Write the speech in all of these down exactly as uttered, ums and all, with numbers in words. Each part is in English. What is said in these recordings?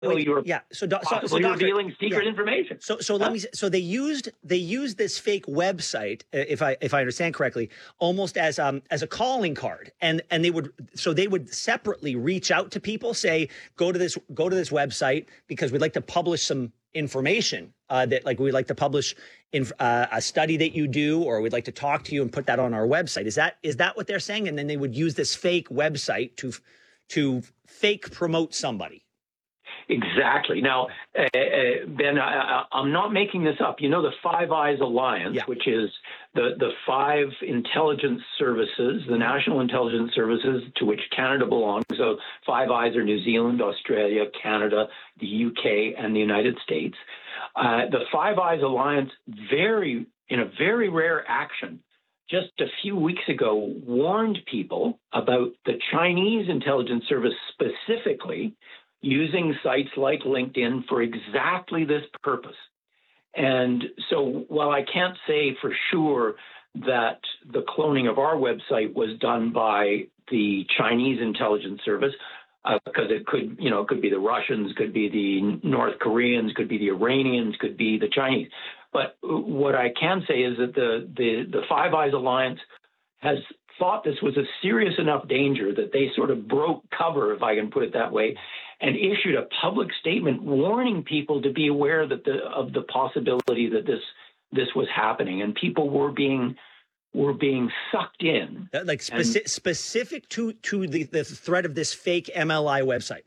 Wait, you were yeah. So, do, so, so possibly doctor, revealing secret yeah. information. So, so let me. So they used they used this fake website, if I if I understand correctly, almost as um as a calling card, and and they would so they would separately reach out to people, say go to this go to this website because we'd like to publish some information uh, that like we'd like to publish in uh, a study that you do, or we'd like to talk to you and put that on our website. Is that is that what they're saying? And then they would use this fake website to to fake promote somebody. Exactly. Now, uh, uh, Ben, I, I'm not making this up. You know, the Five Eyes Alliance, yeah. which is the, the five intelligence services, the national intelligence services to which Canada belongs. So Five Eyes are New Zealand, Australia, Canada, the U K, and the United States. Uh, the Five Eyes Alliance, very in a very rare action, just a few weeks ago, warned people about the Chinese intelligence service specifically using sites like LinkedIn for exactly this purpose. And so while I can't say for sure that the cloning of our website was done by the Chinese intelligence service, uh, because it could, you know, it could be the Russians, could be the North Koreans, could be the Iranians, could be the Chinese. But what I can say is that the, the, the Five Eyes Alliance has thought this was a serious enough danger that they sort of broke cover, if I can put it that way, and issued a public statement warning people to be aware that the of the possibility that this this was happening, and people were being were being sucked in, like speci- and, specific to to the, the threat of this fake M L I website.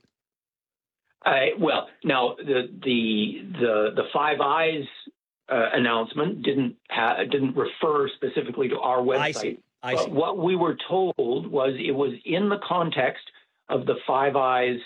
Uh, well, now the the the the Five Eyes uh, announcement didn't ha- didn't refer specifically to our website. I see. I but see. What we were told was it was in the context of the Five Eyes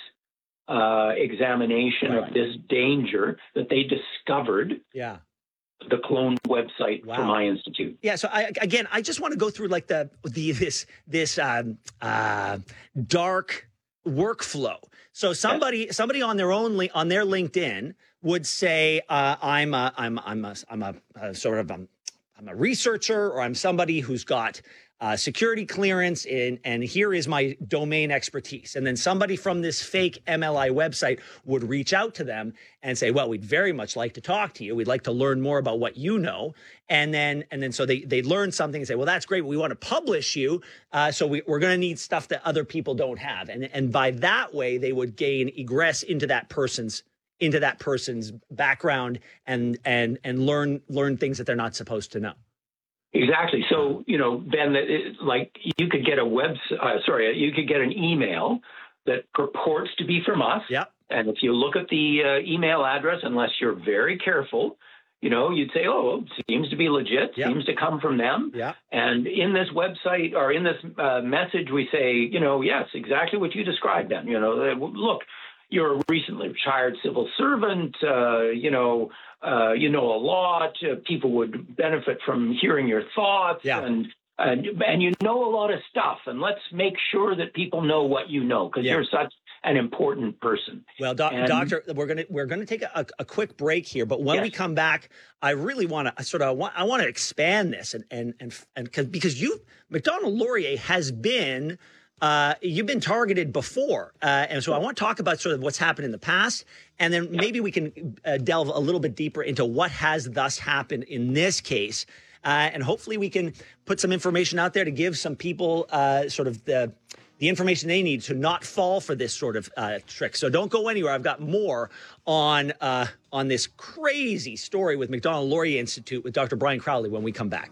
Uh, examination right. of this danger that they discovered yeah. the cloned website wow. for my institute. Yeah. So I, again, I just want to go through like the, the, this, this um, uh, dark workflow. So somebody, yes. somebody on their own, li- on their LinkedIn would say, uh, I'm a, I'm, I'm a, I'm a, a sort of, um, I'm a researcher, or I'm somebody who's got Uh, security clearance, in, and here is my domain expertise. And then somebody from this fake M L I website would reach out to them and say, well, we'd very much like to talk to you. We'd like to learn more about what you know. And then and then so they, they learn something and say, well, that's great, but we want to publish you. Uh, so we, we're going to need stuff that other people don't have. And, and by that way, they would gain egress into that person's into that person's background and and and learn learn things that they're not supposed to know. Exactly. So, you know, Ben, it, like you could get a web, uh, sorry, you could get an email that purports to be from us. Yeah. And if you look at the uh, email address, unless you're very careful, you know, you'd say, oh, well, it seems to be legit, yeah. seems to come from them. Yeah. And in this website or in this uh, message, we say, you know, yes, exactly what you described, Ben. You know, look, you're a recently retired civil servant, uh, you know, Uh, you know a lot. Uh, people would benefit from hearing your thoughts, yeah. and, and and you know a lot of stuff. And let's make sure that people know what you know, because yeah. you're such an important person. Well, doc, and, doctor, we're gonna we're gonna take a, a quick break here, but when yes. we come back, I really want to sort of want, I want to expand this, and and and and cause, because you Macdonald-Laurier has been. Uh, you've been targeted before. Uh, and so I want to talk about sort of what's happened in the past. And then maybe we can uh, delve a little bit deeper into what has thus happened in this case. Uh, and hopefully we can put some information out there to give some people uh, sort of the the information they need to not fall for this sort of uh, trick. So don't go anywhere. I've got more on uh, on this crazy story with Macdonald-Laurier Institute with Doctor Brian Crowley when we come back.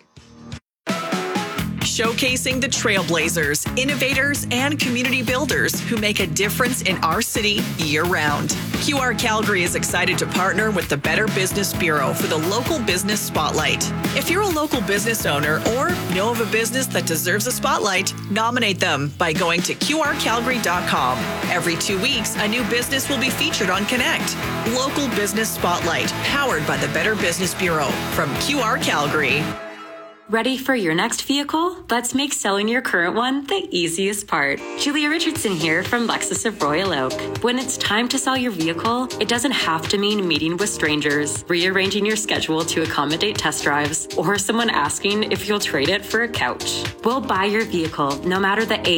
Showcasing the trailblazers, innovators, and community builders who make a difference in our city year-round. Q R Calgary is excited to partner with the Better Business Bureau for the Local Business Spotlight. If you're a local business owner or know of a business that deserves a spotlight, nominate them by going to Q R calgary dot com. Every two weeks, a new business will be featured on Connect. Local Business Spotlight, powered by the Better Business Bureau from Q R Calgary. Ready for your next vehicle? Let's make selling your current one the easiest part. Julia Richardson here from Lexus of Royal Oak. When it's time to sell your vehicle, it doesn't have to mean meeting with strangers, rearranging your schedule to accommodate test drives, or someone asking if you'll trade it for a couch. We'll buy your vehicle no matter the age